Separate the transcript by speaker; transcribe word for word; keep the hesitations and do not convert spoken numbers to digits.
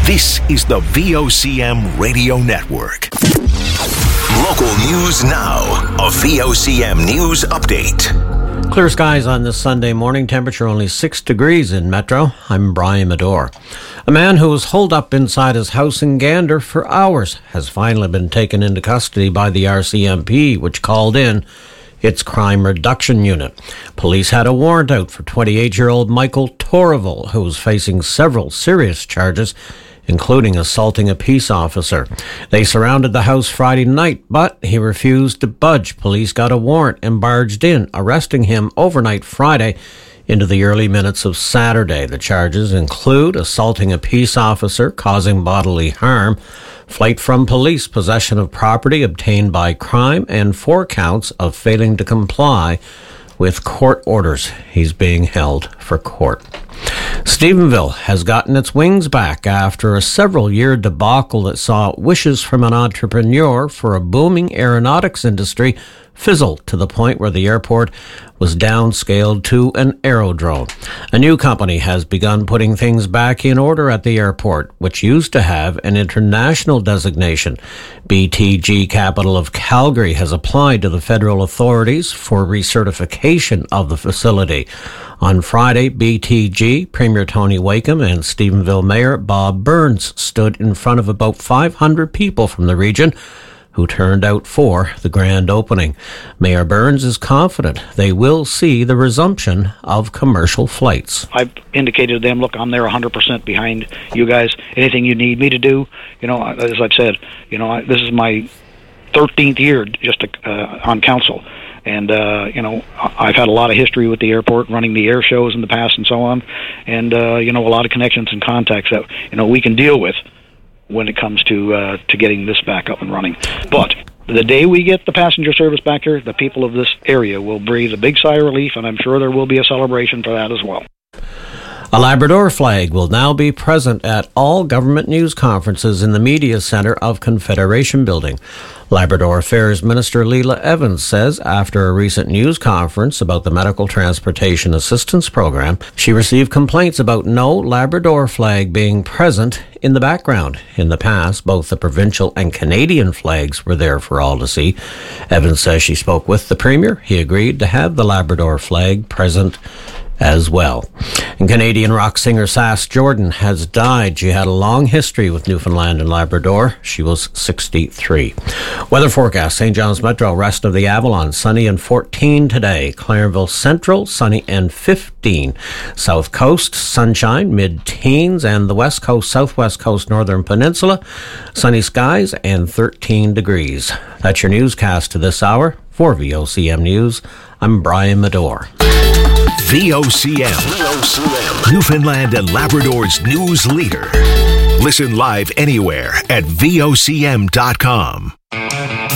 Speaker 1: This is the V O C M Radio Network. Local news now. A V O C M News Update.
Speaker 2: Clear skies on this Sunday morning. Temperature only six degrees in Metro. I'm Brian Medore. A man who was holed up inside his house in Gander for hours has finally been taken into custody by the R C M P, which called in its crime reduction unit. Police had a warrant out for twenty-eight-year-old Michael Torrival, who was facing several serious charges, including assaulting a peace officer. They surrounded the house Friday night, but he refused to budge. Police got a warrant and barged in, arresting him overnight Friday into the early minutes of Saturday. The charges include assaulting a peace officer, causing bodily harm, flight from police, possession of property obtained by crime, and four counts of failing to comply with court orders. He's being held for court. Stephenville has gotten its wings back after a several-year debacle that saw wishes from an entrepreneur for a booming aeronautics industry fizzle to the point where the airport was downscaled to an aerodrome. A new company has begun putting things back in order at the airport, which used to have an international designation. B T G Capital of Calgary has applied to the federal authorities for recertification of the facility. On Friday, B T G, Premier Tony Wakeham, and Stephenville Mayor Bob Burns stood in front of about five hundred people from the region who turned out for the grand opening. Mayor Burns is confident they will see the resumption of commercial flights.
Speaker 3: I've indicated to them, look, I'm there one hundred percent behind you guys. Anything you need me to do, you know, as I've said, you know, I, this is my thirteenth year just to, uh, on council. And, uh, you know, I've had a lot of history with the airport, running the air shows in the past and so on. And, uh, you know, a lot of connections and contacts that, you know, we can deal with when it comes to uh, to getting this back up and running. But the day we get the passenger service back here, the people of this area will breathe a big sigh of relief, and I'm sure there will be a celebration for that as well.
Speaker 2: A Labrador flag will now be present at all government news conferences in the Media Centre of Confederation Building. Labrador Affairs Minister Leela Evans says after a recent news conference about the Medical Transportation Assistance Program, she received complaints about no Labrador flag being present in the background. In the past, both the provincial and Canadian flags were there for all to see. Evans says she spoke with the Premier. He agreed to have the Labrador flag present as well. And Canadian rock singer Sass Jordan has died. She had a long history with Newfoundland and Labrador. She was sixty-three. Weather forecast, Saint John's Metro, rest of the Avalon, sunny and fourteen today. Clarenville Central, sunny and fifteen. South Coast, sunshine, mid-teens, and the West Coast, Southwest Coast, Northern Peninsula, sunny skies and thirteen degrees. That's your newscast to this hour. For V O C M News, I'm Brian Medore.
Speaker 1: V O C M, V O C M, Newfoundland and Labrador's news leader. Listen live anywhere at V O C M dot com.